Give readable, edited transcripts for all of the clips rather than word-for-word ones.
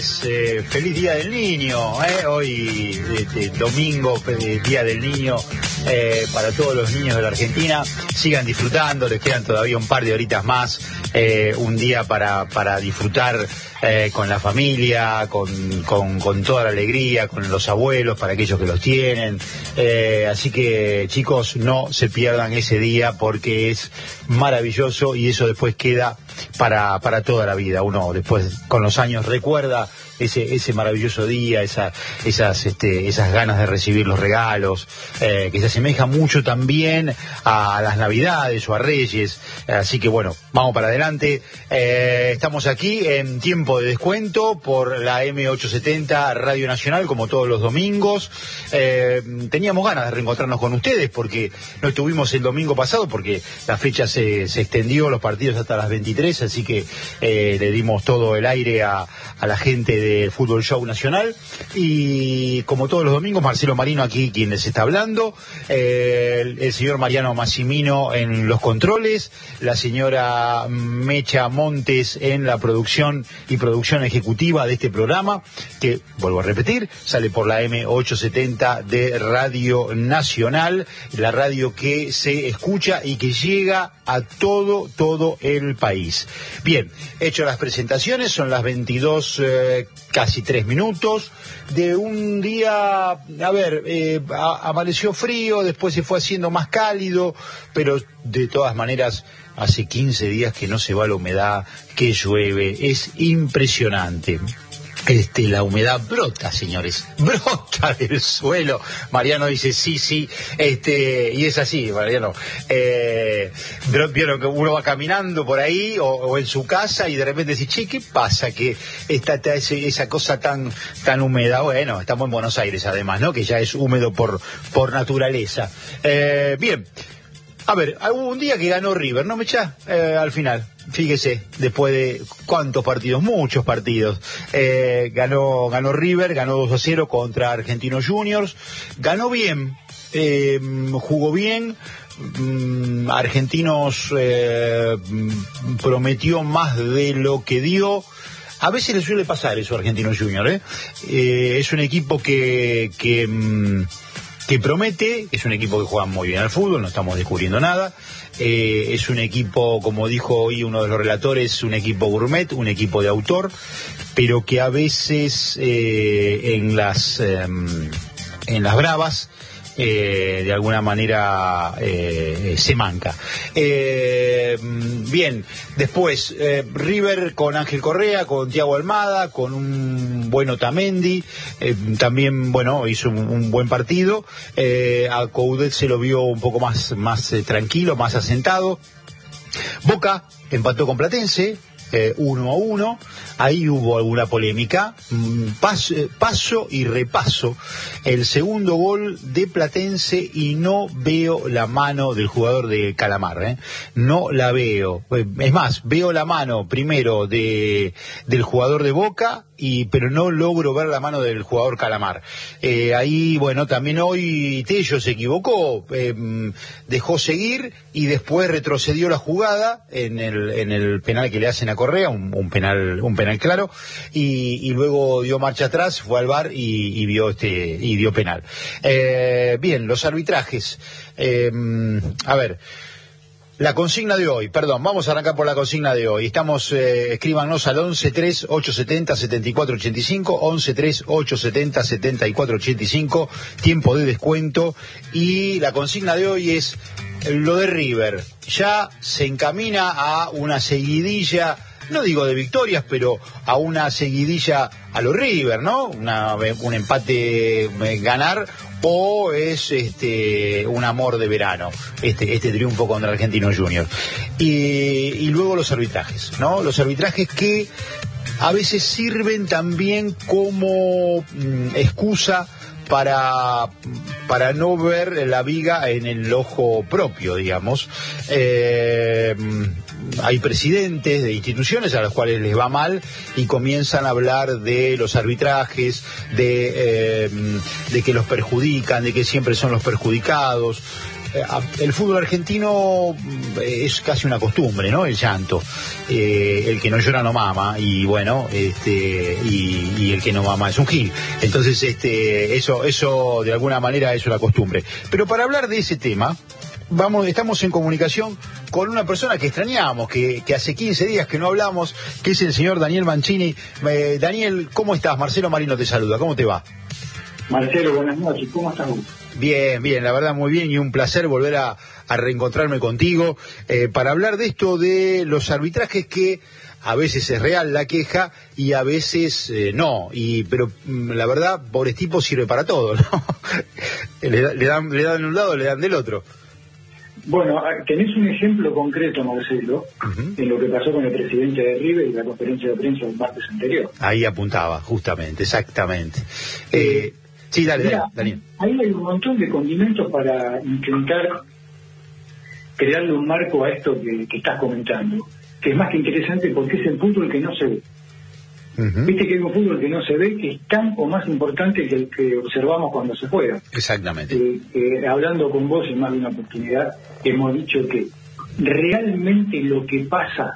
Feliz Día del Niño, hoy domingo, Día del Niño, para todos los niños de la Argentina. Sigan disfrutando, les quedan todavía un par de horitas más, un día para disfrutar con la familia, con toda la alegría, con los abuelos, para aquellos que los tienen. Así que, chicos, no se pierdan ese día porque es maravilloso y eso después queda para toda la vida. Uno después, con los años, recuerda ese maravilloso día, esas ganas de recibir los regalos, que se asemeja mucho también a las Navidades o a Reyes. Así que bueno, vamos para adelante. Estamos aquí en tiempo de descuento por la M870 Radio Nacional, como todos los domingos. Teníamos ganas de reencontrarnos con ustedes porque no estuvimos el domingo pasado porque la fecha se extendió, los partidos hasta las 23, así que le dimos todo el aire a la gente del Fútbol Show Nacional. Y como todos los domingos, Marcelo Marino aquí quien les está hablando, el señor Mariano Massimino en los controles, la señora Mecha Montes en la producción y producción ejecutiva de este programa, que, vuelvo a repetir, sale por la M870 de Radio Nacional, la radio que se escucha y que llega a todo el país. Bien, hecho las presentaciones, son las 22, casi 3 minutos, de un día, amaneció frío, después se fue haciendo más cálido, pero de todas maneras hace 15 días que no se va la humedad, que llueve, es impresionante. La humedad brota, señores, brota del suelo. Mariano dice sí, y es así, Mariano. Vieron que uno va caminando por ahí o en su casa y de repente dice, che, ¿qué pasa que está esa cosa tan húmeda? Bueno, estamos en Buenos Aires además, ¿no? Que ya es húmedo por naturaleza. Bien. A ver, hubo un día que ganó River, ¿no, Mecha? Al final, fíjese, después de cuántos partidos, muchos partidos, ganó River, ganó 2-0 contra Argentinos Juniors, ganó bien, jugó bien. Argentinos prometió más de lo que dio. A veces le suele pasar eso a Argentinos Juniors, es un equipo que promete, es un equipo que juega muy bien al fútbol, no estamos descubriendo nada, es un equipo, como dijo hoy uno de los relatores, un equipo gourmet, un equipo de autor, pero que a veces en las bravas de alguna manera se manca. Bien, después River con Ángel Correa, con Thiago Almada, con un buen Otamendi, también, bueno, hizo un buen partido. A Coudet se lo vio un poco más tranquilo, más asentado. Boca empató con Platense 1-1, ahí hubo alguna polémica, paso y repaso el segundo gol de Platense y no veo la mano del jugador de Calamar, no la veo, es más, veo la mano primero del jugador de Boca, pero no logro ver la mano del jugador Calamar. Ahí, bueno, también hoy Tello se equivocó, dejó seguir y después retrocedió la jugada en el penal que le hacen a Correa, un penal claro, y luego dio marcha atrás, fue al VAR y dio penal. Bien, los arbitrajes. A ver. La consigna de hoy, vamos a arrancar por la consigna de hoy. Escríbanos al 11-3-870-7485, 11-3-870-7485, tiempo de descuento. Y la consigna de hoy es lo de River. Ya se encamina a una seguidilla, no digo de victorias, pero a una seguidilla a lo River, ¿no? Un empate, ganar, o es un amor de verano, este triunfo contra Argentinos Juniors. Y luego los arbitrajes, ¿no? Los arbitrajes que a veces sirven también como excusa para no ver la viga en el ojo propio, digamos. Hay presidentes de instituciones a las cuales les va mal y comienzan a hablar de los arbitrajes, de que los perjudican, de que siempre son los perjudicados. el fútbol argentino es casi una costumbre, ¿no? El llanto. El que no llora no mama, y bueno, y el que no mama es un gil. Entonces, eso de alguna manera es una costumbre. Pero para hablar de ese tema, estamos en comunicación con una persona que extrañamos, que hace 15 días que no hablamos, que es el señor Daniel Mancini. Daniel, ¿cómo estás? Marcelo Marino te saluda, ¿cómo te va? Marcelo, buenas noches, ¿cómo estás vos? Bien, la verdad muy bien, y un placer volver a reencontrarme contigo para hablar de esto de los arbitrajes, que a veces es real la queja y a veces no, pero la verdad, pobre tipo, sirve para todo, ¿no? le dan de un lado, le dan del otro. Bueno, tenés un ejemplo concreto, Marcelo, en lo que pasó con el presidente de River y la conferencia de prensa del martes anterior. Ahí apuntaba, justamente, exactamente. Sí, dale, Daniel. Ahí hay un montón de condimentos para intentar crearle un marco a esto que estás comentando, que es más que interesante porque es el fútbol que no se ve. Viste que hay un fútbol que no se ve, que es tan o más importante que el que observamos cuando se juega. Exactamente. Hablando con vos en más de una oportunidad, hemos dicho que realmente lo que pasa,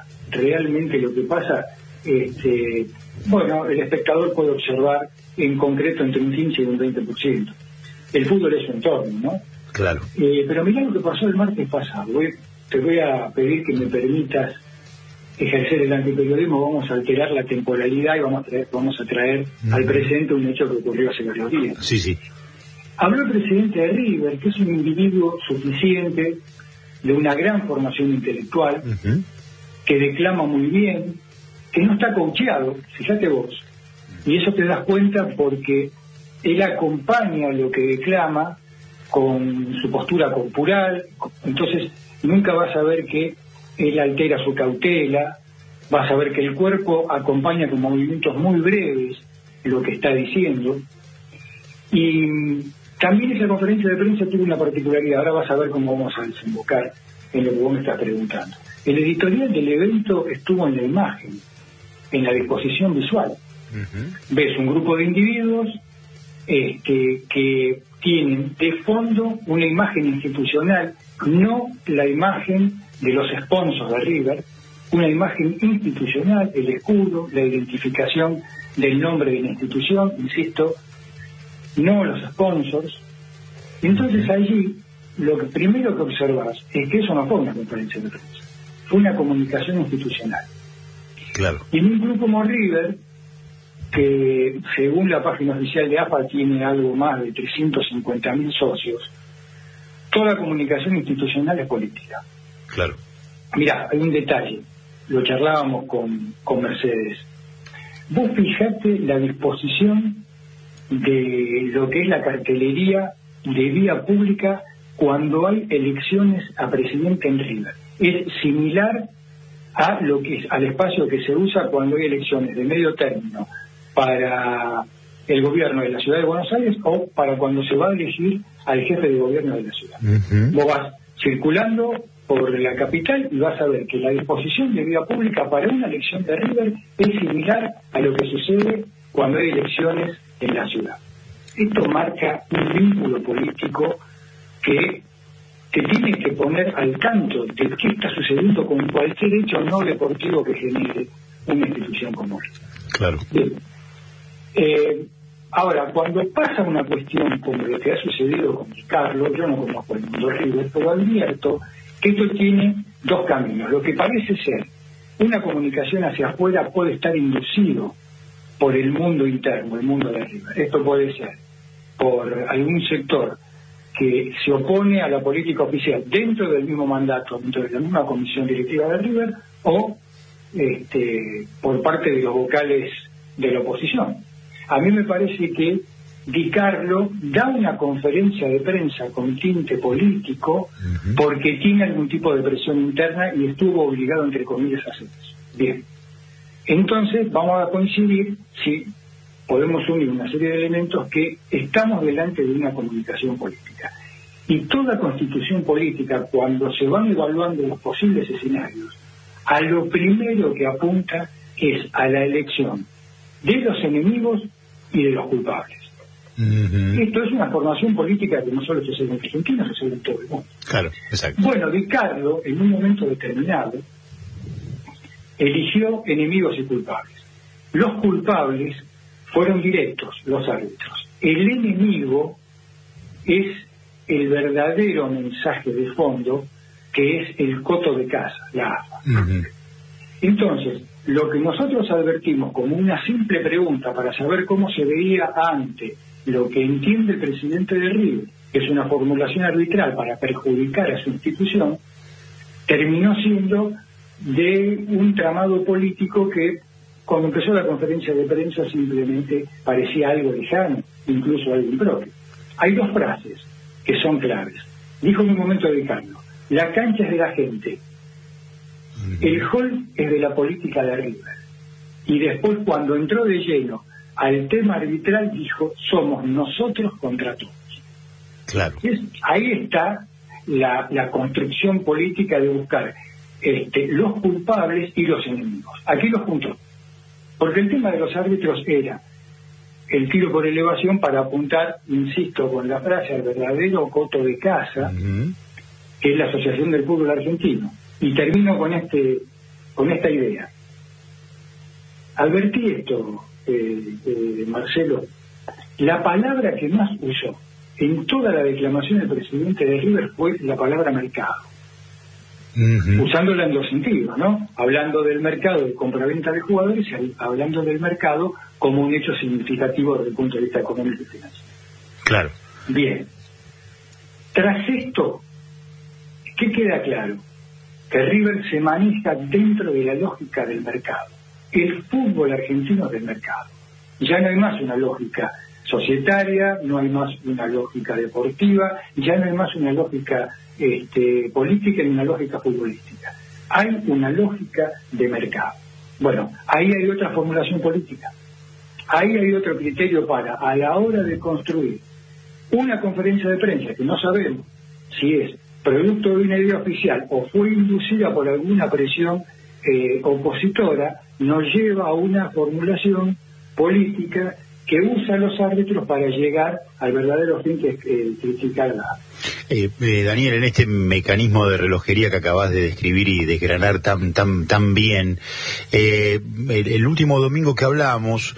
bueno, el espectador puede observar en concreto entre un 15 y un 20%. El fútbol es su entorno, ¿no? Claro. Pero mirá lo que pasó el martes pasado. Te voy a pedir que me permitas ejercer el antiperiodismo. Vamos a alterar la temporalidad y vamos a traer al presente un hecho que ocurrió hace varios días. Sí. Habló el presidente de River, que es un individuo suficiente, de una gran formación intelectual, que declama muy bien, que no está coacheado, fíjate vos. Y eso te das cuenta porque él acompaña lo que declama con su postura corporal, entonces nunca vas a ver que él altera su cautela, vas a ver que el cuerpo acompaña con movimientos muy breves lo que está diciendo. Y también esa conferencia de prensa tuvo una particularidad, ahora vas a ver cómo vamos a desembocar en lo que vos me estás preguntando. El editorial del evento estuvo en la imagen, en la disposición visual. Ves un grupo de individuos que tienen de fondo una imagen institucional, no la imagen de los sponsors de River, una imagen institucional, el escudo, la identificación del nombre de la institución, insisto, no los sponsors. Entonces allí lo que primero que observas es que eso no fue una conferencia de prensa, fue una comunicación institucional. Claro. Y en un grupo como River, que según la página oficial de AFA tiene algo más de 350.000 socios, toda comunicación institucional es política. Claro. Mirá, hay un detalle, lo charlábamos con Mercedes. Vos fijate la disposición de lo que es la cartelería de vía pública cuando hay elecciones a presidente en River. Es similar a lo que es al espacio que se usa cuando hay elecciones de medio término para el gobierno de la ciudad de Buenos Aires o para cuando se va a elegir al jefe de gobierno de la ciudad. Vos vas circulando por la capital y vas a ver que la disposición de vía pública para una elección de River es similar a lo que sucede cuando hay elecciones en la ciudad. Esto marca un vínculo político que te tiene que poner al tanto de qué está sucediendo con cualquier hecho no deportivo que genere una institución como esta. Claro. Bien. Ahora, cuando pasa una cuestión como lo que ha sucedido con Carlos, yo no conozco el mundo River, pero advierto que esto tiene dos caminos. Lo que parece ser una comunicación hacia afuera puede estar inducido por el mundo interno, el mundo de River. Esto puede ser por algún sector que se opone a la política oficial dentro del mismo mandato, dentro de la misma comisión directiva de River, o por parte de los vocales de la oposición. A mí me parece que Di Carlo da una conferencia de prensa con tinte político porque tiene algún tipo de presión interna y estuvo obligado, entre comillas, a hacer eso. Bien. Entonces vamos a coincidir si podemos unir una serie de elementos que estamos delante de una comunicación política. Y toda constitución política, cuando se van evaluando los posibles escenarios, a lo primero que apunta es a la elección de los enemigos y de los culpables. Esto es una formación política que no solo se hace en Argentina, se hace en todo el mundo. Claro, exacto. Bueno, Di Carlo, en un momento determinado, eligió enemigos y culpables. Los culpables fueron directos, los árbitros. El enemigo es el verdadero mensaje de fondo, que es el coto de casa, la AFA. Entonces, lo que nosotros advertimos como una simple pregunta para saber cómo se veía ante lo que entiende el presidente de River, que es una formulación arbitral para perjudicar a su institución, terminó siendo de un tramado político que, cuando empezó la conferencia de prensa, simplemente parecía algo lejano, incluso algo impropio. Hay dos frases que son claves. Dijo en un momento Di Carlo: la cancha es de la gente, el hall es de la política de River. Y después, cuando entró de lleno al tema arbitral, dijo: somos nosotros contra todos. Claro. Ahí está la construcción política de buscar los culpables y los enemigos. Aquí los juntó. Porque el tema de los árbitros era el tiro por elevación para apuntar, insisto con la frase, al verdadero coto de casa, que es la Asociación del Fútbol Argentino. Y termino con esta idea. Advertí esto, Marcelo. La palabra que más usó en toda la declamación del presidente de River fue la palabra mercado. Usándola en dos sentidos, ¿no? Hablando del mercado de compra-venta de jugadores y hablando del mercado como un hecho significativo desde el punto de vista económico y financiero. Claro. Bien. Tras esto, ¿qué queda claro? Que River se maneja dentro de la lógica del mercado. El fútbol argentino es del mercado. Ya no hay más una lógica societaria, no hay más una lógica deportiva, ya no hay más una lógica política ni una lógica futbolística. Hay una lógica de mercado. Bueno, ahí hay otra formulación política. Ahí hay otro criterio para, a la hora de construir una conferencia de prensa que no sabemos si es producto de una idea oficial o fue inducida por alguna presión opositora, nos lleva a una formulación política que usa a los árbitros para llegar al verdadero fin, que es criticar la... Daniel, en este mecanismo de relojería que acabas de describir y desgranar tan bien, el último domingo que hablamos,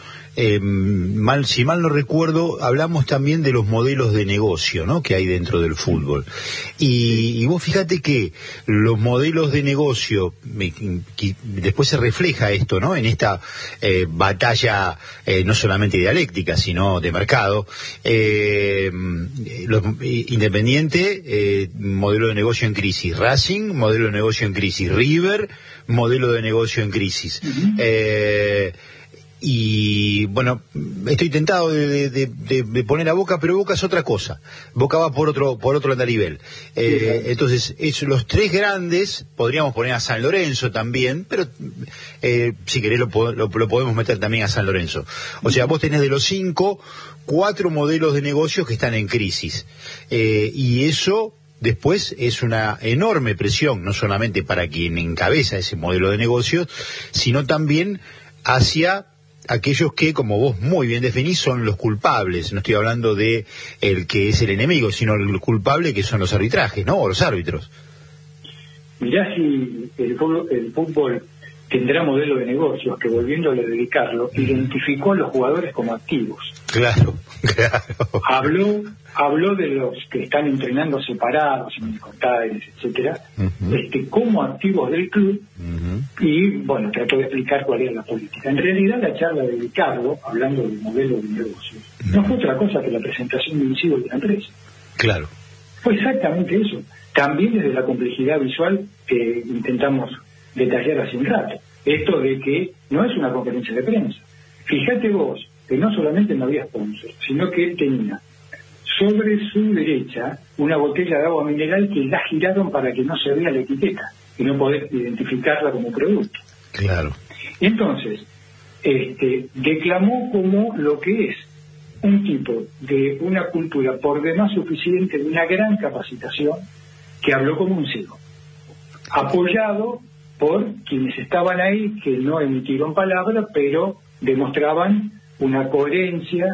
si mal no recuerdo, hablamos también de los modelos de negocio, ¿no?, que hay dentro del fútbol. Y vos fíjate que los modelos de negocio, después se refleja esto, ¿no?, en esta batalla no solamente dialéctica, sino de mercado. Independiente, modelo de negocio en crisis. Racing, modelo de negocio en crisis. River, modelo de negocio en crisis. Y bueno, estoy tentado de poner a Boca, pero Boca es otra cosa. Boca va por otro andarivel. Entonces, los tres grandes, podríamos poner a San Lorenzo también, pero si querés lo podemos meter también a San Lorenzo. O sea, vos tenés de los 5, 4 modelos de negocios que están en crisis. Y eso después es una enorme presión, no solamente para quien encabeza ese modelo de negocios, sino también hacia aquellos que, como vos muy bien definís, son los culpables. No estoy hablando de el que es el enemigo, sino el culpable, que son los arbitrajes, ¿no?, o los árbitros. Mirá si el fútbol tendrá modelo de negocios que, volviendo a dedicarlo, identificó a los jugadores como activos. Claro. Habló de los que están entrenando separados, en contadores, etcétera, como activos del club, y bueno, trató de explicar cuál era la política. En realidad, la charla de Ricardo, hablando del modelo de negocios, no fue otra cosa que la presentación de un de la empresa. Claro. Fue exactamente eso. También desde la complejidad visual que intentamos detallar hace un rato. Esto de que no es una conferencia de prensa. Fíjate vos que no solamente no había sponsor, sino que él tenía sobre su derecha una botella de agua mineral que la giraron para que no se vea la etiqueta y no poder identificarla como producto. Claro. Entonces, declamó como lo que es un tipo de una cultura por demás suficiente, de una gran capacitación, que habló como un ciego, apoyado por quienes estaban ahí, que no emitieron palabras, pero demostraban una coherencia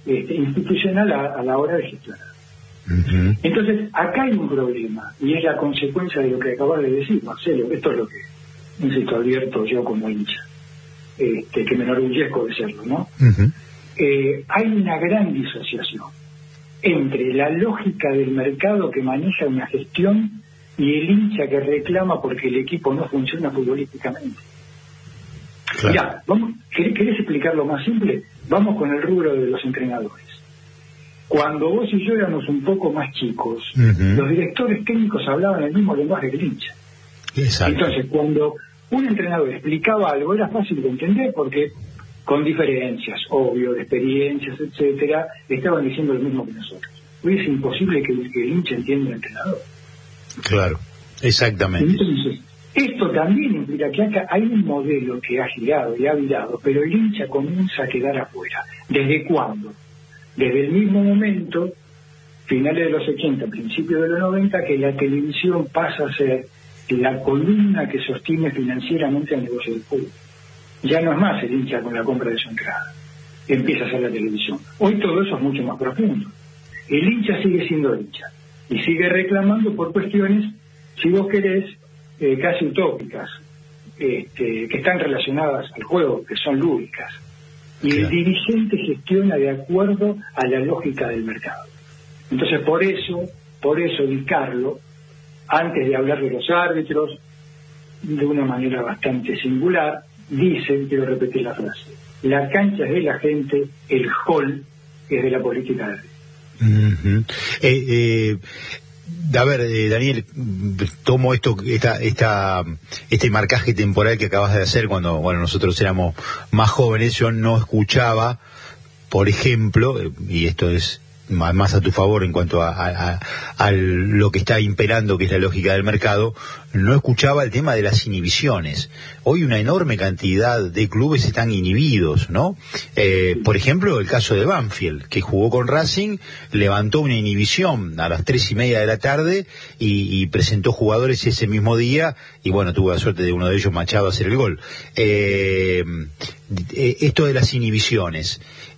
institucional a la hora de gestionar. Entonces, acá hay un problema, y es la consecuencia de lo que acabas de decir, Marcelo. Esto es lo que, insisto, advierto yo como hincha, que me enorgullezco de serlo, ¿no? Hay una gran disociación entre la lógica del mercado que maneja una gestión y el hincha que reclama porque el equipo no funciona futbolísticamente. Claro. Mirá, ¿querés explicarlo más simple? Vamos con el rubro de los entrenadores. Cuando vos y yo éramos un poco más chicos, los directores técnicos hablaban el mismo lenguaje que el hincha. Exacto. Entonces, cuando un entrenador explicaba algo, era fácil de entender porque, con diferencias, obvio, de experiencias, etcétera, estaban diciendo lo mismo que nosotros. Hoy es imposible que el hincha entienda al entrenador. Claro, exactamente. Entonces, esto también implica que acá hay un modelo que ha girado y ha virado, pero el hincha comienza a quedar afuera. ¿Desde cuándo? Desde el mismo momento, finales de los 80, principios de los 90, que la televisión pasa a ser la columna que sostiene financieramente el negocio del fútbol. Ya no es más el hincha con la compra de su entrada. Empieza a ser la televisión. Hoy todo eso es mucho más profundo. El hincha sigue siendo hincha y sigue reclamando por cuestiones, si vos querés, casi utópicas, que están relacionadas al juego, que son lúdicas. Y el dirigente gestiona de acuerdo a la lógica del mercado. Entonces, por eso Di Carlo, antes de hablar de los árbitros, de una manera bastante singular, dice, quiero repetir la frase, la cancha es de la gente, el hall es de la política de A ver, Daniel, tomo este marcaje temporal que acabas de hacer cuando nosotros éramos más jóvenes. Yo no escuchaba, por ejemplo, y esto es más a tu favor en cuanto a lo que está imperando, que es la lógica del mercado, no escuchaba el tema de las inhibiciones. Hoy una enorme cantidad de clubes están inhibidos, ¿no? Por ejemplo, el caso de Banfield, que jugó con Racing, levantó una inhibición a las 3:30 de la tarde y presentó jugadores ese mismo día, y bueno, tuvo la suerte de uno de ellos, Machado, hacer el gol. Esto de las inhibiciones,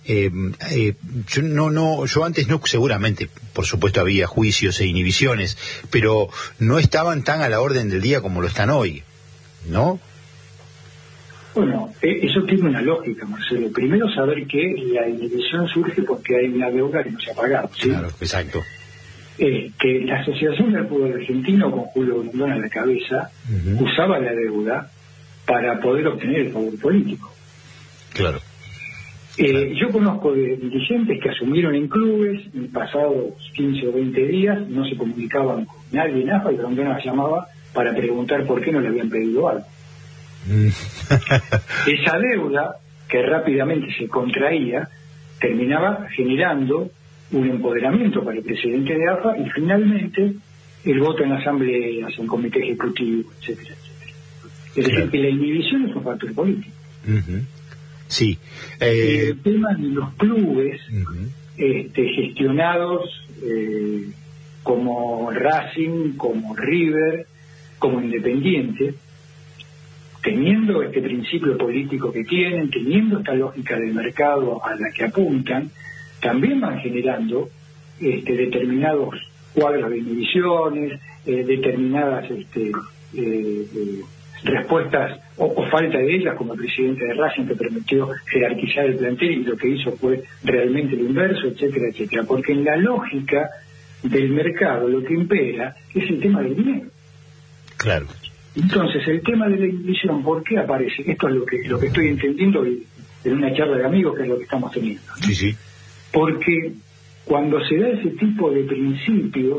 yo antes no, seguramente, por supuesto había juicios e inhibiciones, pero no estaban tan a la orden del día como lo están hoy, ¿no? Bueno, eso tiene una lógica, Marcelo. Primero, saber que la inhibición surge porque hay una deuda que no se ha pagado, ¿sí? Claro, exacto. Que la Asociación del Fútbol Argentino, con Julio Grondona a la cabeza, usaba la deuda para poder obtener el favor político. Claro. Yo conozco de dirigentes que asumieron en clubes y pasados 15 o 20 días no se comunicaban con nadie en AFA y Grondona llamaba para preguntar por qué no le habían pedido algo. Esa deuda, que rápidamente se contraía, terminaba generando un empoderamiento para el presidente de AFA y finalmente el voto en asambleas, en comité ejecutivo, etcétera, etcétera. Es decir, que la inhibición es un factor político. Sí. El tema de los clubes gestionados como Racing, como River, como Independiente, teniendo este principio político que tienen, teniendo esta lógica del mercado a la que apuntan, también van generando determinados cuadros de inhibiciones, determinadas respuestas o falta de ellas, como el presidente de Racing, que permitió jerarquizar el plantel y lo que hizo fue realmente lo inverso, etcétera, etcétera. Porque en la lógica del mercado lo que impera es el tema del dinero. Claro. Entonces, el tema de la inhibición, ¿por qué aparece? Esto es lo que estoy entendiendo en una charla de amigos, que es lo que estamos teniendo, ¿no? Sí. Porque cuando se da ese tipo de principios,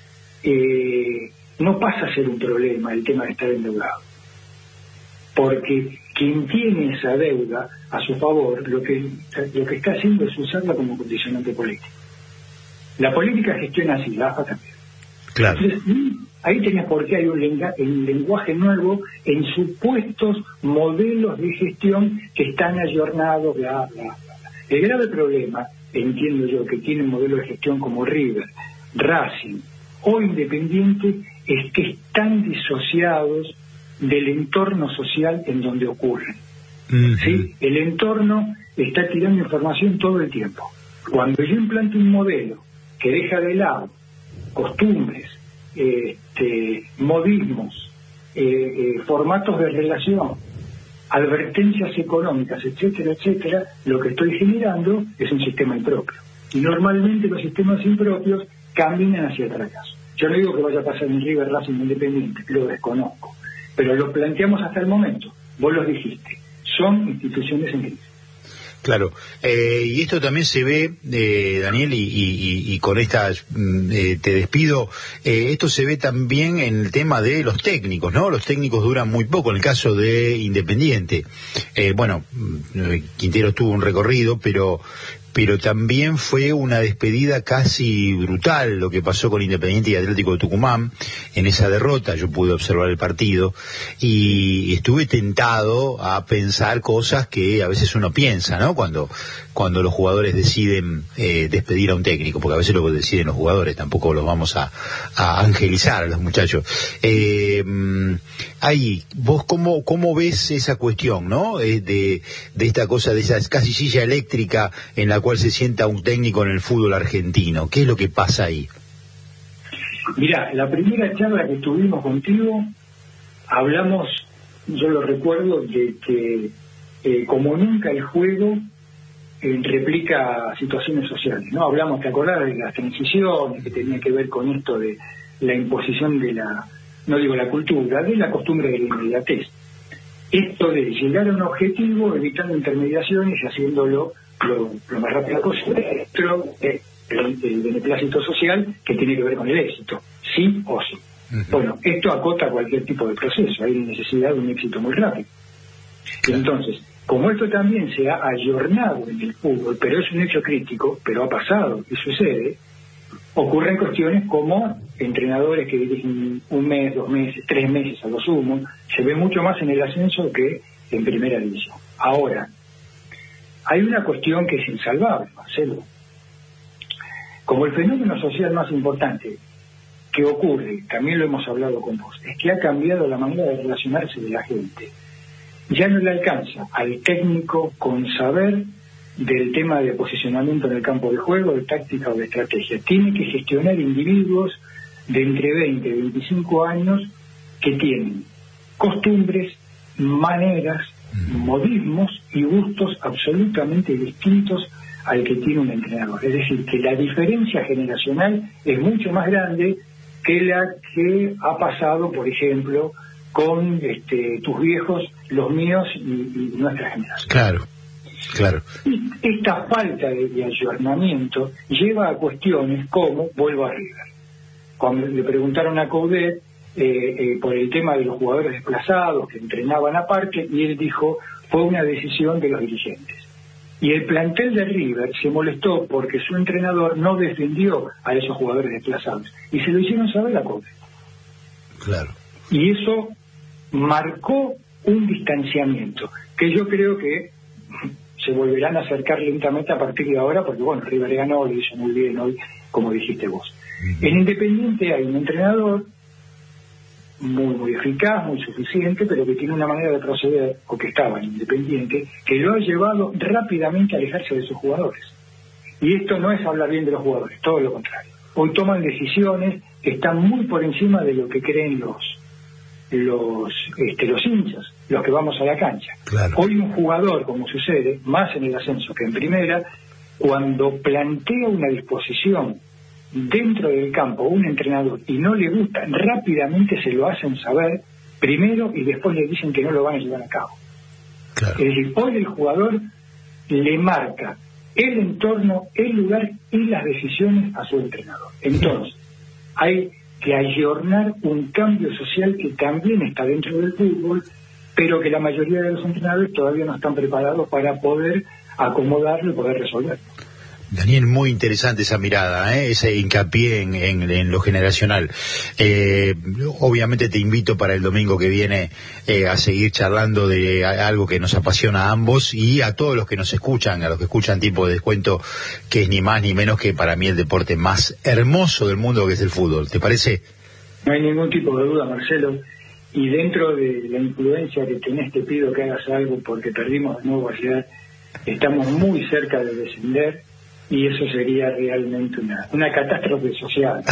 no pasa a ser un problema el tema de estar endeudado. Porque quien tiene esa deuda a su favor, lo que está haciendo es usarla como condicionante político. La política gestiona así, la AFA también. Claro. Entonces, ahí tenés por qué hay un lenguaje nuevo en supuestos modelos de gestión que están ayornados, bla, bla, bla. El grave problema, entiendo yo, que tiene un modelo de gestión como River, Racing o Independiente, es que están disociados del entorno social en donde ocurren. ¿Sí? El entorno está tirando información todo el tiempo. Cuando yo implanto un modelo que deja de lado costumbres, modismos, formatos de relación, advertencias económicas, etcétera, etcétera, lo que estoy generando es un sistema impropio. Y normalmente los sistemas impropios caminan hacia el fracaso. Yo no digo que vaya a pasar en River, Racing, Independiente, lo desconozco, pero lo planteamos hasta el momento. Vos lo dijiste, son instituciones en crisis. Claro, y esto también se ve, Daniel, y con esta te despido, esto se ve también en el tema de los técnicos, ¿no? Los técnicos duran muy poco, en el caso de Independiente. Quintero tuvo un recorrido, pero también fue una despedida casi brutal lo que pasó con Independiente y Atlético de Tucumán en esa derrota. Yo pude observar el partido y estuve tentado a pensar cosas que a veces uno piensa, ¿no? Cuando los jugadores deciden despedir a un técnico, porque a veces lo deciden los jugadores, tampoco los vamos a angelizar a los muchachos. Ahí, vos cómo ves esa cuestión, ¿no? De esta cosa, de esa casi silla eléctrica en la cual se sienta un técnico en el fútbol argentino. ¿Qué es lo que pasa ahí? Mirá, la primera charla que tuvimos contigo, hablamos, yo lo recuerdo, de que como nunca el juego replica situaciones sociales, ¿no? Hablamos, ¿te acordás de las transiciones que tenía que ver con esto de la imposición de no digo la cultura, de la costumbre de la inmediatez? Esto de llegar a un objetivo evitando intermediaciones y haciéndolo lo más rápido posible, pero el beneplácito social que tiene que ver con el éxito, sí o sí. Uh-huh. Bueno, esto acota cualquier tipo de proceso, hay necesidad de un éxito muy rápido. Claro. Entonces, como esto también se ha ayornado en el fútbol, pero es un hecho crítico, pero ha pasado y sucede, ocurren cuestiones como entrenadores que dirigen 1 mes, 2 meses, 3 meses a lo sumo, se ve mucho más en el ascenso que en primera división. Ahora, hay una cuestión que es insalvable, Marcelo. Como el fenómeno social más importante que ocurre, también lo hemos hablado con vos, es que ha cambiado la manera de relacionarse de la gente. Ya no le alcanza al técnico con saber del tema de posicionamiento en el campo de juego, de táctica o de estrategia. Tiene que gestionar individuos de entre 20 y 25 años que tienen costumbres, maneras, modismos y gustos absolutamente distintos al que tiene un entrenador. Es decir, que la diferencia generacional es mucho más grande que la que ha pasado, por ejemplo, con tus viejos, los míos y nuestra generación. Claro. Y esta falta de ayornamiento lleva a cuestiones como, vuelvo a River. Cuando le preguntaron a Coudet por el tema de los jugadores desplazados que entrenaban aparte, y él dijo, fue una decisión de los dirigentes. Y el plantel de River se molestó porque su entrenador no defendió a esos jugadores desplazados. Y se lo hicieron saber a Coudet. Claro. Y eso marcó un distanciamiento, que yo creo que se volverán a acercar lentamente a partir de ahora, porque bueno, River ganó, lo hizo muy bien hoy, como dijiste vos. Uh-huh. En Independiente hay un entrenador muy eficaz, muy suficiente, pero que tiene una manera de proceder, o que estaba en Independiente, que lo ha llevado rápidamente a alejarse de sus jugadores. Y esto no es hablar bien de los jugadores, todo lo contrario. Hoy toman decisiones que están muy por encima de lo que creen los hinchas, los que vamos a la cancha. Claro. Hoy un jugador, como sucede, más en el ascenso que en primera, cuando plantea una disposición dentro del campo un entrenador y no le gusta, rápidamente se lo hacen saber primero y después le dicen que no lo van a llevar a cabo. Claro. Es decir, hoy el jugador le marca el entorno, el lugar y las decisiones a su entrenador. Entonces, hay que ayornar un cambio social que también está dentro del fútbol, pero que la mayoría de los entrenadores todavía no están preparados para poder acomodarlo y poder resolverlo. Daniel, muy interesante esa mirada, ese hincapié en lo generacional. Obviamente te invito para el domingo que viene a seguir charlando de algo que nos apasiona a ambos y a todos los que nos escuchan, a los que escuchan Tiempo de Descuento, que es ni más ni menos que para mí el deporte más hermoso del mundo, que es el fútbol. ¿Te parece? No hay ningún tipo de duda, Marcelo. Y dentro de la influencia que tenés, te pido que hagas algo porque perdimos de nuevo ayer. Estamos muy cerca de descender. y eso sería realmente una catástrofe social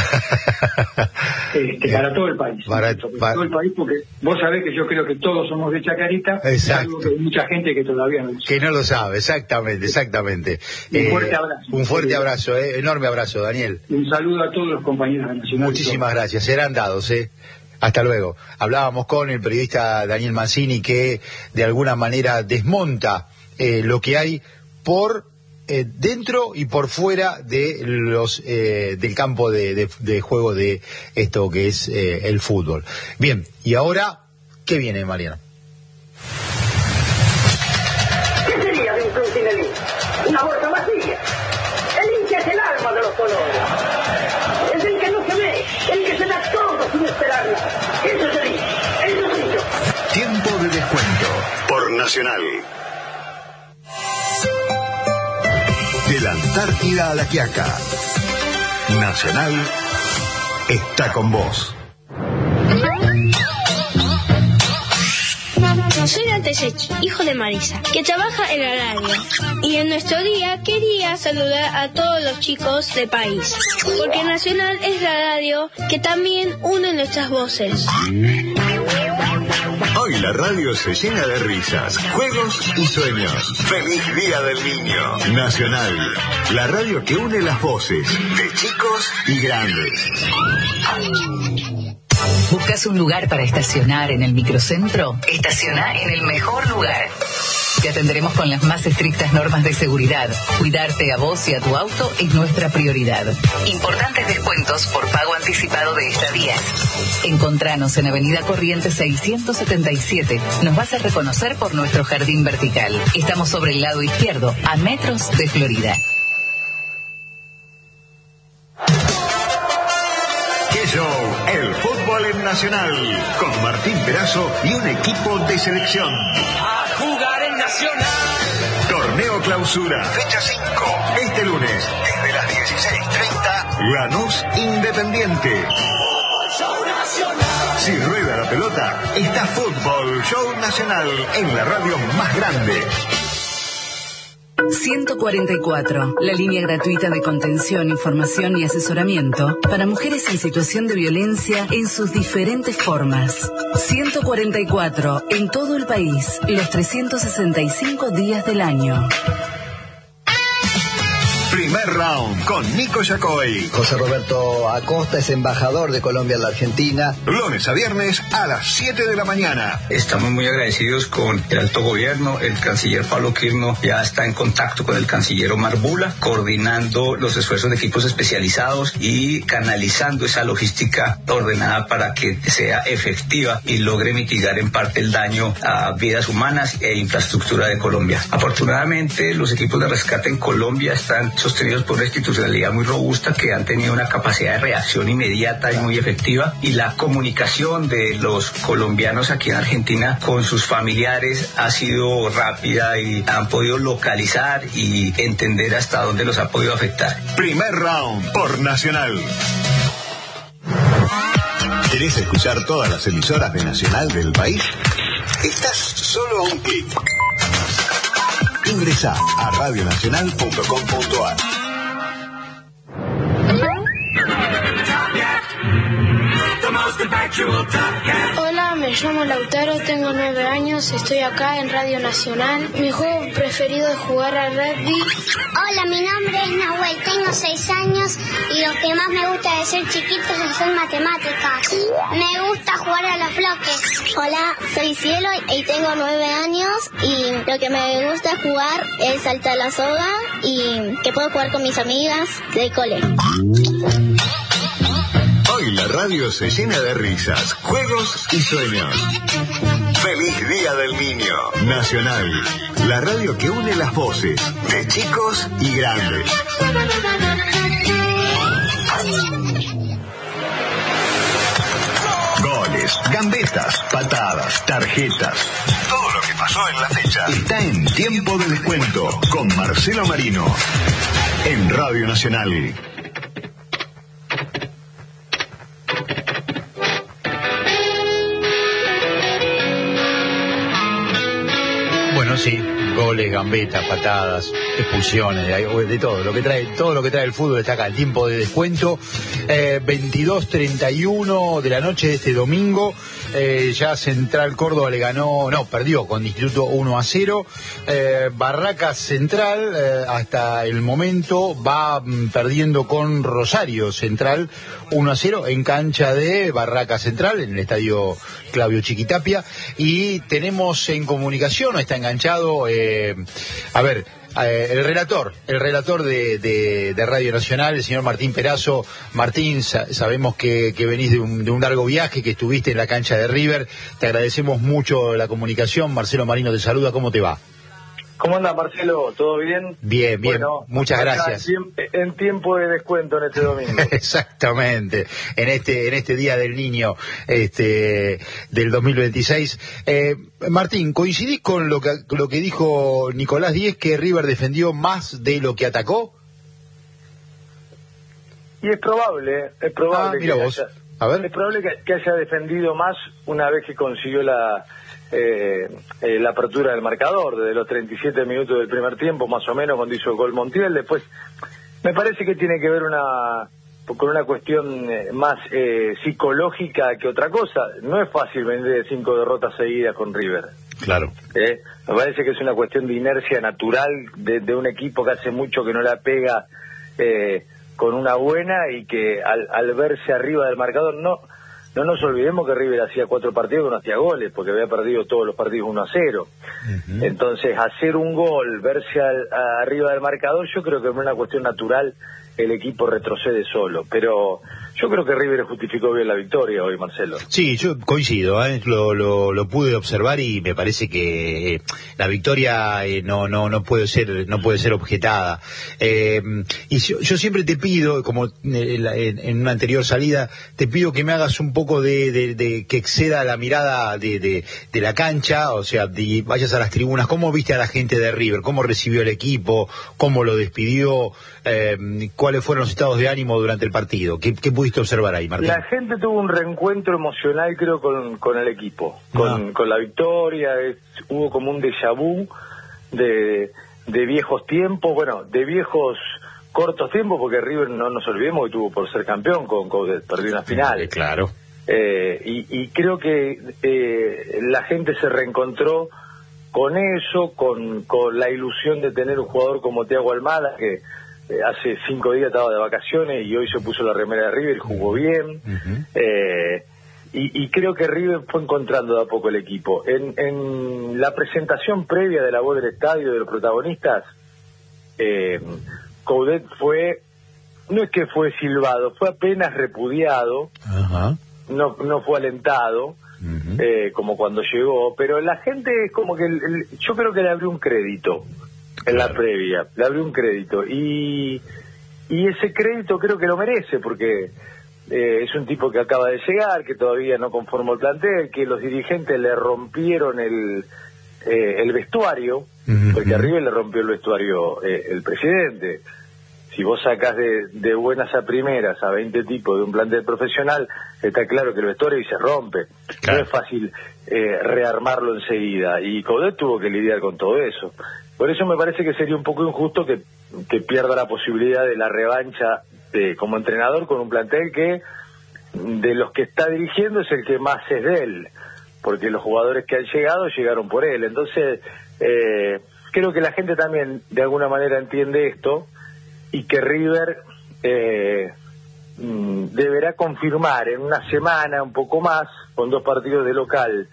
para todo el país. Para todo el país, porque vos sabés que yo creo que todos somos de Chacarita, salvo que hay mucha gente que todavía no lo sabe. Que no lo sabe, exactamente. Un fuerte abrazo. Un fuerte abrazo, enorme abrazo, Daniel. Un saludo a todos los compañeros de Nacional. Muchísimas gracias, serán dados, Hasta luego. Hablábamos con el periodista Daniel Mancini, que de alguna manera desmonta lo que hay por dentro y por fuera de los del campo de juego de esto que es el fútbol. Bien, y ahora, ¿qué viene, Mariano? ¿Qué sería de un club sin el hincha? Una bolsa vacía. El hincha es el alma de los colores. Es el que no se ve, el que se da todo sin esperar nada. Eso es el hincha, eso soy yo. Tiempo de descuento por Nacional. De la Antártida a la Quiaca, Nacional está con vos. Soy Dante Sechi, hijo de Marisa, que trabaja en la radio. Y en nuestro día quería saludar a todos los chicos del país, porque Nacional es la radio que también une nuestras voces. Hoy la radio se llena de risas, juegos y sueños. ¡Feliz Día del Niño! Nacional, la radio que une las voces de chicos y grandes. ¿Buscas un lugar para estacionar en el microcentro? Estaciona en el mejor lugar. Te atenderemos con las más estrictas normas de seguridad. Cuidarte a vos y a tu auto es nuestra prioridad. Importantes descuentos por pago anticipado de estadías. Encontranos en Avenida Corrientes 677. Nos vas a reconocer por nuestro jardín vertical. Estamos sobre el lado izquierdo, a metros de Florida. ¡Qué show! El fútbol en Nacional, con Martín Perazo y un equipo de selección. ¡A jugar en Nacional! Torneo Clausura, fecha 5. Este lunes, desde las 16:30, Lanús Independiente. ¡Show Nacional! Si rueda la pelota, está Fútbol Show Nacional en la radio más grande. 144, la línea gratuita de contención, información y asesoramiento para mujeres en situación de violencia en sus diferentes formas. 144, en todo el país, los 365 días del año. Primer round con Nico Yacoy. José Roberto Acosta es embajador de Colombia en la Argentina. Lunes a viernes a las 7 de la mañana. Estamos muy agradecidos con el alto gobierno. El canciller Pablo Quirno ya está en contacto con el canciller Omar Bula, coordinando los esfuerzos de equipos especializados y canalizando esa logística ordenada para que sea efectiva y logre mitigar en parte el daño a vidas humanas e infraestructura de Colombia. Afortunadamente, los equipos de rescate en Colombia están sostenidos por una institucionalidad muy robusta que han tenido una capacidad de reacción inmediata y muy efectiva, y la comunicación de los colombianos aquí en Argentina con sus familiares ha sido rápida y han podido localizar y entender hasta dónde los ha podido afectar. Primer round por Nacional. ¿Querés escuchar todas las emisoras de Nacional del país? Estás solo a un clic. Ingresá a radionacional.com.ar. Hola, me llamo Lautaro, tengo 9 años, estoy acá en Radio Nacional. Mi juego preferido es jugar al rugby. Hola, mi nombre es Nahuel, tengo 6 años y lo que más me gusta de ser chiquito es hacer matemáticas. Me gusta jugar a los bloques. Hola, soy Cielo y tengo 9 años y lo que me gusta jugar es saltar la soga y que puedo jugar con mis amigas del cole. Hoy la radio se llena de risas, juegos y sueños. ¡Feliz Día del Niño! Nacional, la radio que une las voces de chicos y grandes. Goles, gambetas, patadas, tarjetas. Todo lo que pasó en la fecha está en Tiempo de Descuento con Marcelo Marino en Radio Nacional. Bueno, sí, goles, gambetas, patadas, expulsiones, de todo lo que trae el fútbol está acá. El tiempo de descuento, 22:31 de la noche de este domingo. Ya Central Córdoba perdió con Instituto 1-0. Barracas Central hasta el momento va perdiendo con Rosario Central 1-0 en cancha de Barracas Central, en el estadio Claudio Chiquitapia. Y tenemos en comunicación, está enganchado, el relator de Radio Nacional, el señor Martín Perazo. Martín, sabemos que venís de un largo viaje, que estuviste en la cancha de River. Te agradecemos mucho la comunicación. Marcelo Marino te saluda, ¿cómo te va? ¿Cómo anda, Marcelo? ¿Todo bien? Bien, bueno, muchas gracias. En tiempo de descuento en este domingo. Exactamente, en este Día del Niño del 2026. Martín, ¿coincidís con lo que dijo Nicolás Díez, que River defendió más de lo que atacó? Y es probable es probable que haya defendido más una vez que consiguió la apertura del marcador, desde los 37 minutos del primer tiempo, más o menos, cuando hizo el gol Montiel. Después, me parece que tiene que ver con una cuestión más psicológica que otra cosa. No es fácil venir de 5 derrotas seguidas con River. Claro. Me parece que es una cuestión de inercia natural de un equipo que hace mucho que no la pega con una buena, y que al verse arriba del marcador, no nos olvidemos que River hacía 4 partidos que no hacía goles, porque había perdido todos los partidos 1-0. Uh-huh. Entonces, hacer un gol, verse arriba del marcador, yo creo que es una cuestión natural, el equipo retrocede solo. Pero yo creo que River justificó bien la victoria hoy, Marcelo. Sí, yo coincido, lo pude observar, y me parece que la victoria no puede ser objetada. Y yo siempre te pido, como en una anterior salida, te pido que me hagas un poco de que exceda la mirada de la cancha, o sea, vayas a las tribunas. ¿Cómo viste a la gente de River? ¿Cómo recibió el equipo? ¿Cómo lo despidió? ¿Cuáles fueron los estados de ánimo durante el partido? ¿Qué pudiste observar ahí, Martín? La gente tuvo un reencuentro emocional, creo, con el equipo, con la victoria. Hubo como un déjà vu de viejos tiempos, de viejos cortos tiempos, porque River, no nos olvidemos que tuvo por ser campeón con Coudet, perdió una final. Claro. Y creo que la gente se reencontró con eso, con la ilusión de tener un jugador como Thiago Almada, que hace 5 días estaba de vacaciones y hoy se puso la remera de River y jugó bien. Uh-huh. Y creo que River fue encontrando de a poco el equipo. En la presentación previa de la voz del estadio, de los protagonistas, Coudet no es que fue silbado, fue apenas repudiado. Uh-huh. No fue alentado. Uh-huh. Como cuando llegó, pero la gente es como que yo creo que le abrió un crédito en la previa, le abrió un crédito, y ese crédito creo que lo merece, porque es un tipo que acaba de llegar, que todavía no conformó el plantel, que los dirigentes le rompieron el vestuario. Uh-huh. Porque a River le rompió el vestuario el presidente. Si vos sacás de buenas a primeras a 20 tipos de un plantel profesional, está claro que el vestuario se rompe. Claro. No es fácil rearmarlo enseguida, y Coudet tuvo que lidiar con todo eso. Por eso me parece que sería un poco injusto que pierda la posibilidad de la revancha como entrenador con un plantel que, de los que está dirigiendo, es el que más es de él, porque los jugadores que han llegado llegaron por él. Entonces, creo que la gente también de alguna manera entiende esto, y que River deberá confirmar en una semana, un poco más, con 2 partidos de local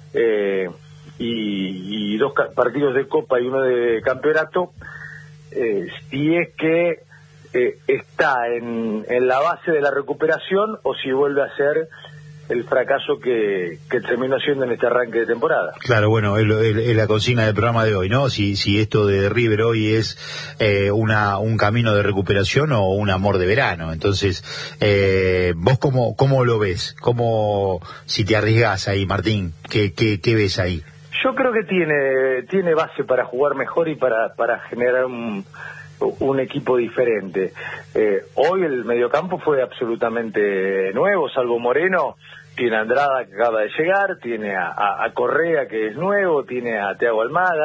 y 2 partidos de Copa y 1 de campeonato, si es que está en la base de la recuperación, o si vuelve a ser el fracaso que terminó siendo en este arranque de temporada. Claro, bueno, es la consigna del programa de hoy, ¿no? Si esto de River hoy es un camino de recuperación o un amor de verano. Entonces, ¿vos cómo lo ves? Si te arriesgás ahí, Martín, ¿qué ves ahí? Yo creo que tiene base para jugar mejor y para generar un equipo diferente. Hoy el mediocampo fue absolutamente nuevo, salvo Moreno. Tiene a Andrada, que acaba de llegar, tiene a Correa, que es nuevo, tiene a Thiago Almada,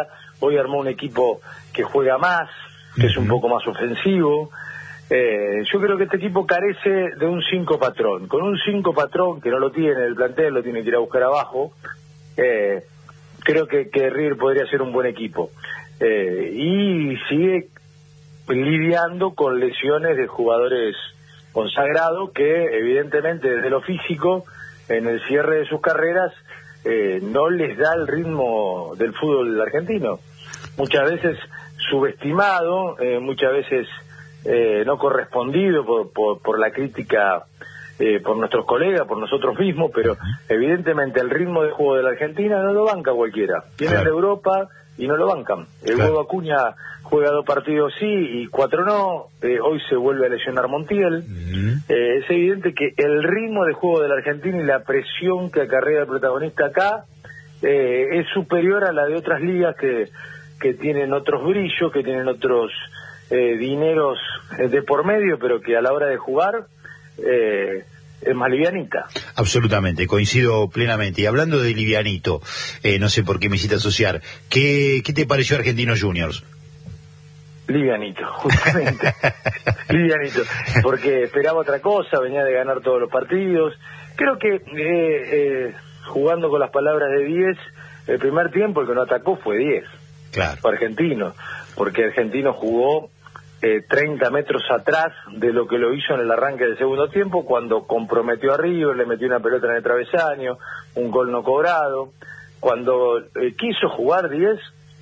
hoy armó un equipo que juega más, que es un poco más ofensivo. Yo creo que este equipo carece de un 5 patrón. Con un 5 patrón que no lo tiene el plantel, lo tiene que ir a buscar abajo, creo que River podría ser un buen equipo. Y sigue lidiando con lesiones de jugadores consagrados que evidentemente desde lo físico, en el cierre de sus carreras, no les da el ritmo del fútbol argentino. Muchas veces subestimado, muchas veces no correspondido por la crítica, por nuestros colegas, por nosotros mismos, pero evidentemente el ritmo de juego de la Argentina no lo banca cualquiera. Vienen de Europa y no lo bancan. El huevo Acuña juega 2 partidos sí y 4 no, hoy se vuelve a lesionar Montiel. Es evidente que el ritmo de juego de la Argentina y la presión que acarrea el protagonista acá es superior a la de otras ligas que tienen otros brillos, que tienen otros dineros de por medio, pero que a la hora de jugar es más livianita. Absolutamente, coincido plenamente. Y hablando de livianito, no sé por qué me hiciste asociar, ¿qué te pareció Argentinos Juniors? Livianito, justamente. Livianito, porque esperaba otra cosa, venía de ganar todos los partidos. Creo que jugando con las palabras de 10, el primer tiempo el que no atacó fue 10. Claro. Fue Argentino, porque Argentino jugó 30 metros atrás de lo que lo hizo en el arranque del segundo tiempo, cuando comprometió a River, le metió una pelota en el travesaño, un gol no cobrado. Cuando quiso jugar 10,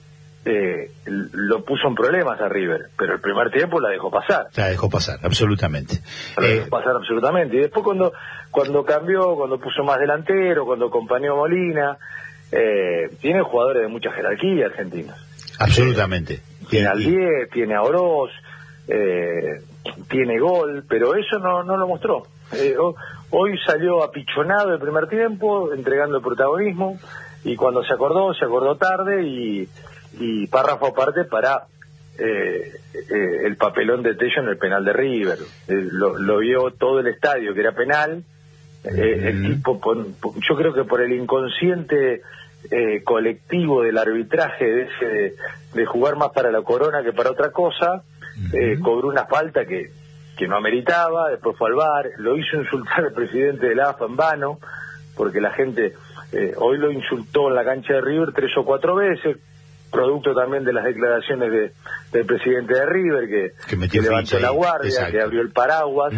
lo puso en problemas a River, pero el primer tiempo la dejó pasar. La dejó pasar, absolutamente. La dejó pasar absolutamente. Y después cuando cambió, cuando puso más delantero, cuando acompañó a Molina, tiene jugadores de mucha jerarquía argentinos. Absolutamente. Tiene al 10, tiene a Oroz, tiene gol, pero eso no lo mostró. Hoy salió apichonado el primer tiempo, entregando el protagonismo, y cuando se acordó tarde, y párrafo aparte para el papelón de Tello en el penal de River. Lo vio todo el estadio, que era penal. El tipo, yo creo que por el inconsciente colectivo del arbitraje de jugar más para la corona que para otra cosa, cobró una falta que no ameritaba, después fue al VAR, lo hizo insultar al presidente de la AFA en vano, porque la gente hoy lo insultó en la cancha de River 3 o 4 veces, producto también de las declaraciones del presidente de River, que levantó la guardia, exacto, que abrió el paraguas,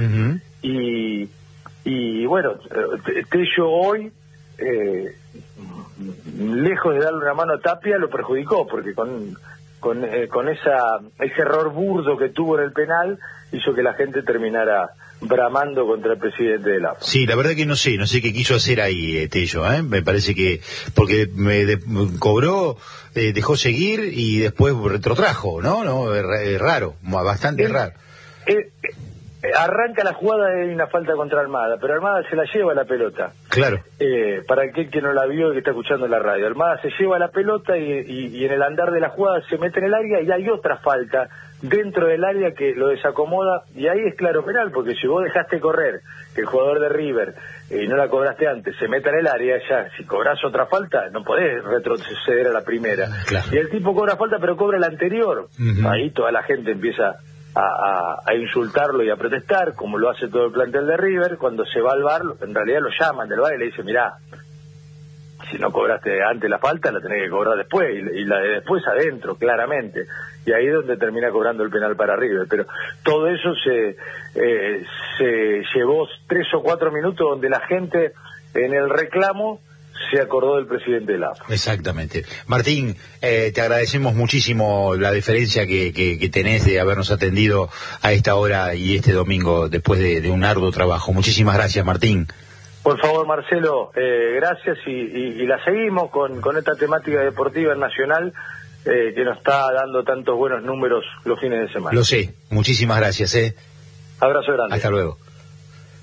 y bueno, Tello hoy, lejos de darle una mano a Tapia, lo perjudicó, porque con ese error burdo que tuvo en el penal, hizo que la gente terminara bramando contra el presidente de la AFA. Sí, la verdad que no sé qué quiso hacer ahí Tello, me parece que, porque cobró, dejó seguir y después retrotrajo, ¿no? Raro, bastante raro. Arranca la jugada y hay una falta contra Almada, pero Almada se la lleva la pelota. Claro. Para aquel que no la vio y que está escuchando la radio, Almada se lleva la pelota y en el andar de la jugada se mete en el área, y hay otra falta dentro del área que lo desacomoda, y ahí es claro penal, porque si vos dejaste correr que el jugador de River y no la cobraste antes se meta en el área, ya si cobrás otra falta no podés retroceder a la primera. Claro. Y el tipo cobra falta, pero cobra la anterior. Ahí toda la gente empieza a insultarlo y a protestar, como lo hace todo el plantel de River. Cuando se va al VAR, en realidad lo llaman del VAR y le dicen: mirá, si no cobraste antes la falta, la tenés que cobrar después, y la de después adentro, claramente. Y ahí es donde termina cobrando el penal para River. Pero todo eso se llevó 3 o 4 minutos donde la gente en el reclamo se acordó del presidente de la AFA. Exactamente. Martín, te agradecemos muchísimo la deferencia que tenés de habernos atendido a esta hora y este domingo después de un arduo trabajo. Muchísimas gracias, Martín. Por favor, Marcelo, gracias, y la seguimos con esta temática deportiva en Nacional, que nos está dando tantos buenos números los fines de semana. Lo sé, muchísimas gracias. Abrazo grande. Hasta luego.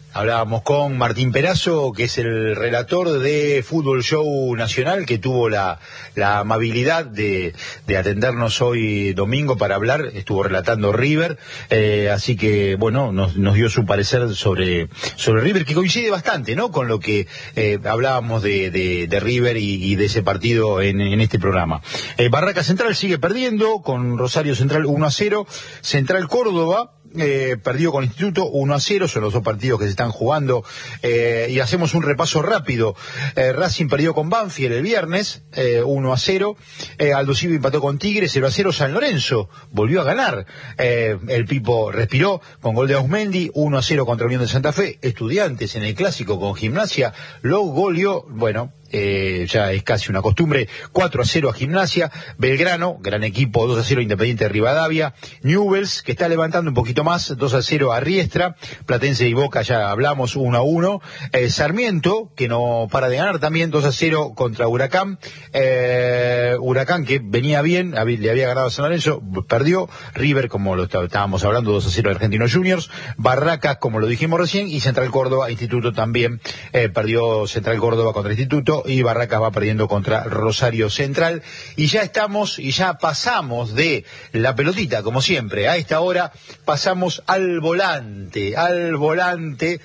Hablábamos con Martín Perazo, que es el relator de Fútbol Show Nacional, que tuvo la amabilidad de atendernos hoy domingo para hablar. Estuvo relatando River, así que, bueno, nos dio su parecer sobre River, que coincide bastante, ¿no?, con lo que hablábamos de River y de ese partido en este programa. Barraca Central sigue perdiendo con Rosario Central 1-0. Central Córdoba perdió con Instituto 1-0, son los dos partidos que se están jugando, y hacemos un repaso rápido. Racing perdió con Banfield el viernes, 1-0, Aldo Civi empató con Tigre, 0-0, San Lorenzo volvió a ganar, el Pipo respiró con gol de Ausmendi, 1-0 contra Unión de Santa Fe. Estudiantes en el clásico con Gimnasia lo goleó, bueno, ya es casi una costumbre, 4-0 a Gimnasia. Belgrano, gran equipo, 2-0 Independiente de Rivadavia. Newell's, que está levantando un poquito más, 2-0 a Riestra. Platense y Boca, ya hablamos, 1-1. Sarmiento, que no para de ganar también, 2-0 contra Huracán. Huracán, que venía bien, le había ganado a San Lorenzo, perdió. River, como lo estábamos hablando, 2-0 a Argentinos Juniors. Barracas, como lo dijimos recién, y Central Córdoba, Instituto también, perdió Central Córdoba contra Instituto, y Barracas va perdiendo contra Rosario Central. Y ya pasamos de la pelotita, como siempre. A esta hora pasamos al volante, no al volante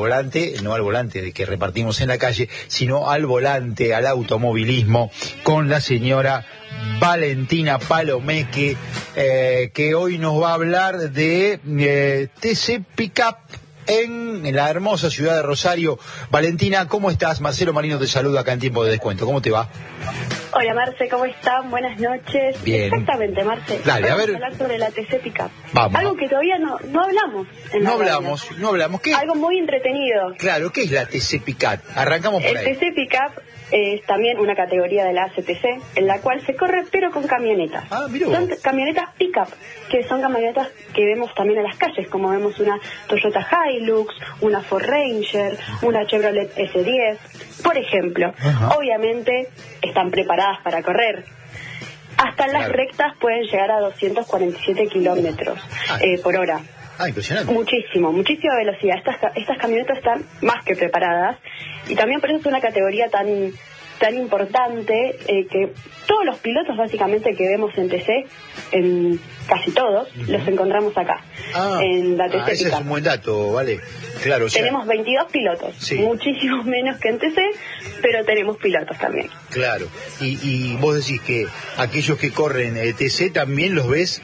de que repartimos en la calle, sino al volante, al automovilismo, con la señora Valentina Palomeque, que hoy nos va a hablar de TC Pickup en la hermosa ciudad de Rosario. Valentina, ¿cómo estás? Marcelo Marino te saluda acá en Tiempo de Descuento. ¿Cómo te va? Hola, Marce, ¿cómo están? Buenas noches. Bien. Exactamente, Marce. Dale, vamos a ver. hablar sobre la TC Pickup. Vamos. Algo que todavía no hablamos. No hablamos. ¿Qué? Algo muy entretenido. Claro, ¿qué es la TC Pickup? Arrancamos por ahí. El TC Pickup es también una categoría de la ACTC, en la cual se corre, pero con camionetas. Ah, mirá. Son camionetas Pickup, que son camionetas que vemos también en las calles, como vemos una Toyota Hilux, una Ford Ranger, una Chevrolet S10, por ejemplo. Ajá. Obviamente están preparadas para correr. Hasta las rectas pueden llegar a 247 kilómetros por hora. Ah, impresionante. Muchísima velocidad. Estas camionetas están más que preparadas, y también por eso es una categoría tan importante, que todos los pilotos básicamente que vemos en TC, en casi todos, los encontramos acá, en la TC ese Pickup. es un buen dato, vale. Claro, o sea, tenemos 22 pilotos, sí, muchísimos menos que en TC, pero tenemos pilotos también. Claro, y vos decís que aquellos que corren TC también los ves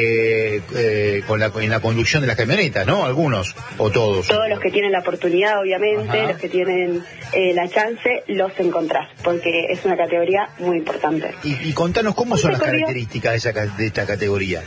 en la conducción de las camionetas, ¿no? Algunos, o todos. Todos los que tienen la oportunidad, obviamente. Ajá. Los que tienen la chance, los encontrás, porque es una categoría muy importante. Y contanos, ¿cómo son las características de esta categoría?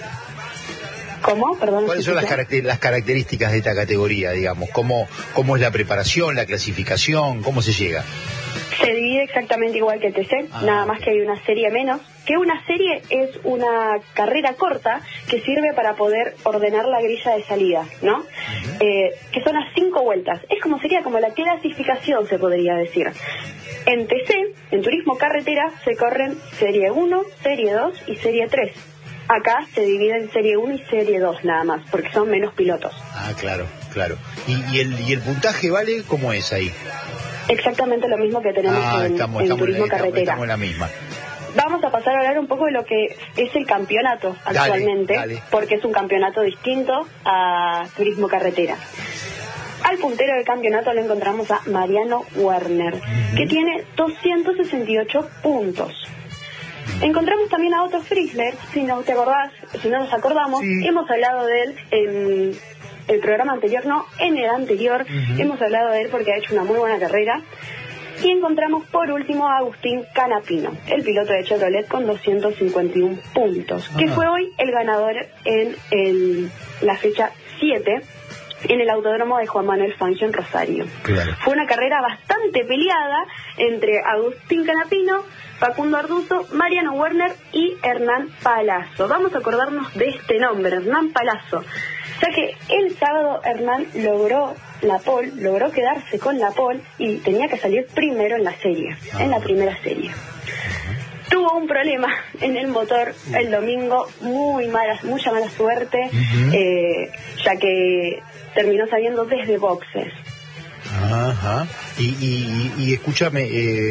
¿Cómo? Perdón. ¿Cuáles son las características de esta categoría, digamos? ¿Cómo es la preparación, la clasificación? ¿Cómo se llega? Se divide exactamente igual que el TC, nada más que hay una serie menos. Que una serie es una carrera corta que sirve para poder ordenar la grilla de salida, ¿no? Que son las 5 vueltas. Sería como la clasificación, se podría decir. En TC, en turismo carretera, se corren serie 1, serie 2 y serie 3. Acá se divide en serie 1 y serie 2 nada más, porque son menos pilotos. Ah, claro. ¿Y el puntaje, vale, cómo es ahí? Exactamente lo mismo que tenemos en turismo carretera. Estamos en la misma. Vamos a pasar a hablar un poco de lo que es el campeonato actualmente, dale. Porque es un campeonato distinto a turismo carretera. Al puntero del campeonato lo encontramos a Mariano Werner, que tiene 268 puntos. Encontramos también a Otto Frizzler, si no nos acordamos, hemos hablado de él en el programa anterior, en el anterior, hemos hablado de él porque ha hecho una muy buena carrera. Y encontramos por último a Agustín Canapino, el piloto de Chevrolet, con 251 puntos, que fue hoy el ganador en la fecha 7 en el Autódromo de Juan Manuel Fangio en Rosario. Claro. Fue una carrera bastante peleada entre Agustín Canapino, Facundo Arduzo, Mariano Werner y Hernán Palazzo. Vamos a acordarnos de este nombre, Hernán Palazzo, ya que el sábado Hernán logró la pole, logró quedarse con la pole y tenía que salir primero en la serie, en la primera serie. Tuvo un problema en el motor el domingo, mucha mala suerte, ya que terminó saliendo desde boxes. Ajá. Y escúchame,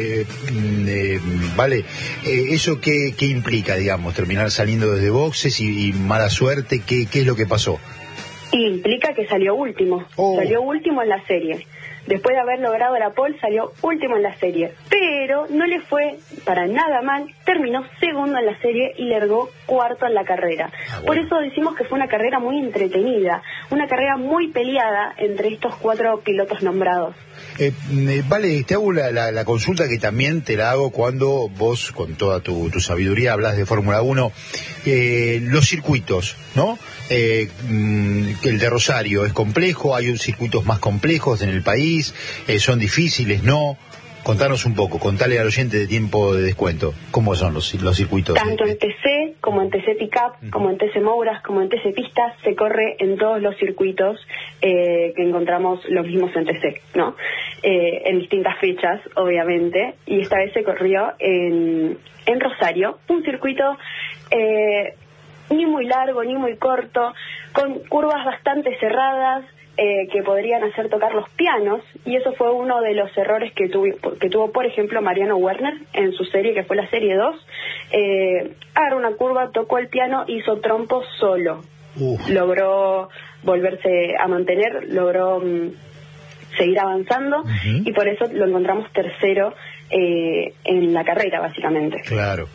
vale, ¿eso qué implica, digamos? Terminar saliendo desde boxes y mala suerte, ¿qué es lo que pasó? Y implica que salió último. Salió último en la serie. Después de haber logrado la pole, salió último en la serie. Pero no le fue para nada mal, terminó segundo en la serie y largó cuarto en la carrera. Bueno. Por eso decimos que fue una carrera muy entretenida, una carrera muy peleada entre estos 4 pilotos nombrados. Vale, te hago la consulta que también te la hago cuando vos, con toda tu sabiduría, hablas de Fórmula 1. Los circuitos, ¿no? El de Rosario es complejo, hay circuitos más complejos en el país, son difíciles, ¿no? Contanos un poco, contale al oyente de tiempo de descuento, ¿cómo son los circuitos? Tanto en TC, como en TC Pickup, como en TC Mouras, como en TC Pistas, se corre en todos los circuitos que encontramos los mismos en TC, ¿no? En distintas fechas, obviamente, y esta vez se corrió en Rosario, un circuito ni muy largo, ni muy corto, con curvas bastante cerradas, que podrían hacer tocar los pianos, y eso fue uno de los errores que tuvo, por ejemplo, Mariano Werner en su serie, que fue la serie 2. Agarró una curva, tocó el piano, hizo trompo solo. Logró volverse a mantener, logró seguir avanzando, y por eso lo encontramos tercero en la carrera, básicamente. Claro.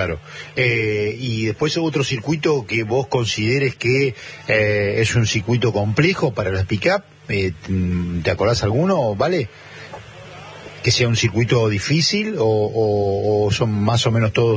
Y después otro circuito que vos consideres que es un circuito complejo para las pick-up, ¿te acordás alguno, vale? ¿Que sea un circuito difícil o son más o menos todos